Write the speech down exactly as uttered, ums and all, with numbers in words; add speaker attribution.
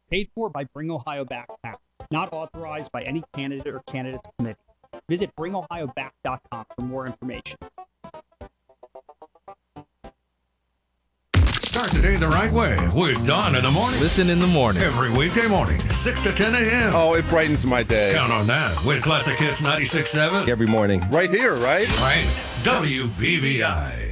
Speaker 1: Paid for by Bring Ohio Back PAC. Not authorized by any candidate or candidates committee. Visit bring ohio back dot com for more information.
Speaker 2: Start the day the right way with Don in the morning.
Speaker 3: Listen in the morning.
Speaker 2: Every weekday morning, six to ten a.m.
Speaker 4: Oh, it brightens my day.
Speaker 2: Count on that with Classic Hits ninety-six point seven.
Speaker 4: Every morning. Right here, right?
Speaker 2: Right. W B V I.